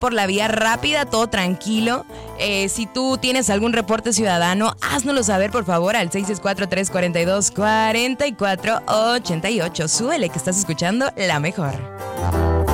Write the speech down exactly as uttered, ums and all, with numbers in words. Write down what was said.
por la vía rápida, todo tranquilo. Eh, si tú tienes algún reporte ciudadano, háznoslo saber, por favor, al seis seis cuatro, tres cuatro dos, cuatro cuatro ocho ocho. Súbele, que estás escuchando La Mejor.